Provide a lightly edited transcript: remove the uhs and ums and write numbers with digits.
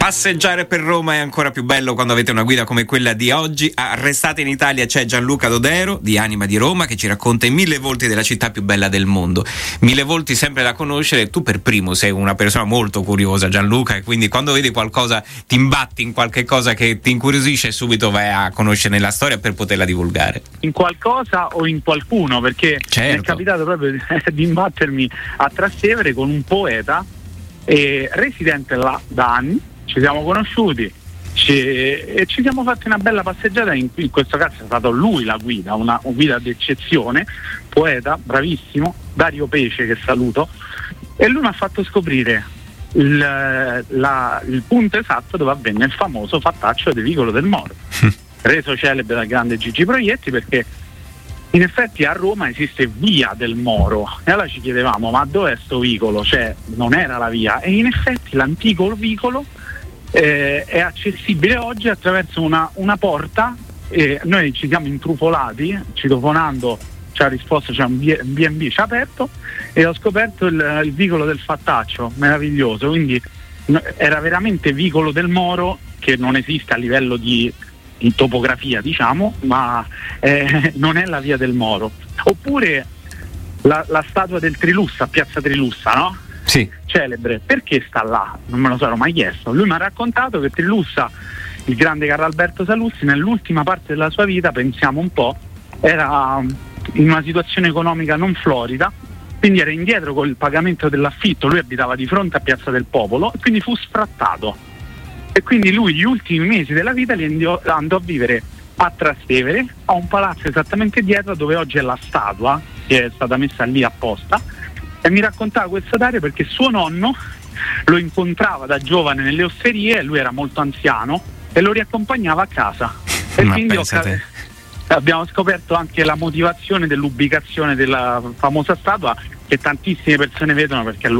Passeggiare per Roma è ancora più bello quando avete una guida come quella di oggi. A Restate in Italia c'è Gianluca Dodero di Anima di Roma che ci racconta i 1000 volti della città più bella del mondo. 1000 volti sempre da conoscere. Tu per primo sei una persona molto curiosa, Gianluca, e quindi quando vedi qualcosa ti imbatti in qualche cosa che ti incuriosisce e subito vai a conoscere la storia per poterla divulgare. In qualcosa o in qualcuno, perché mi è capitato proprio di imbattermi a Trastevere con un poeta residente là da anni. Ci siamo conosciuti e ci siamo fatti una bella passeggiata. In questo caso è stato lui la guida, una guida d'eccezione, poeta, bravissimo, Dario Pece, che saluto, e lui mi ha fatto scoprire il punto esatto dove avvenne il famoso fattaccio di Vicolo del Moro, reso celebre dal grande Gigi Proietti, perché in effetti a Roma esiste via del Moro e allora ci chiedevamo: ma dov'è sto vicolo? Cioè non era la via, e in effetti l'antico vicolo è accessibile oggi attraverso una porta. Noi ci siamo intrufolati, citofonando ci ha risposto c'è un B&B, ci ha aperto e ho scoperto il vicolo del Fattaccio, meraviglioso. Quindi era veramente Vicolo del Moro, che non esiste a livello di topografia, diciamo, ma non è la via del Moro. Oppure la statua del Trilussa, piazza Trilussa, no? Sì. Celebre, perché sta là? Non me lo sono mai chiesto. Lui mi ha raccontato che Trilussa, il grande Carlo Alberto Saluzzi, nell'ultima parte della sua vita, pensiamo un po', era in una situazione economica non florida, quindi era indietro col pagamento dell'affitto. Lui abitava di fronte a Piazza del Popolo e quindi fu sfrattato, e quindi lui gli ultimi mesi della vita li andò a vivere a Trastevere, a un palazzo esattamente dietro dove oggi è la statua che è stata messa lì apposta. E mi raccontava questo Dario perché suo nonno lo incontrava da giovane nelle osterie, lui era molto anziano e lo riaccompagnava a casa. E ma quindi abbiamo scoperto anche la motivazione dell'ubicazione della famosa statua, che tantissime persone vedono perché